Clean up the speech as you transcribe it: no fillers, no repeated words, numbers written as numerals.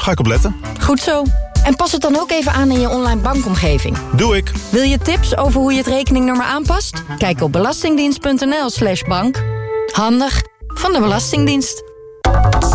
Ga ik op letten. Goed zo. En pas het dan ook even aan in je online bankomgeving. Doe ik. Wil je tips over hoe je het rekeningnummer aanpast? Kijk op belastingdienst.nl/bank. Handig van de Belastingdienst.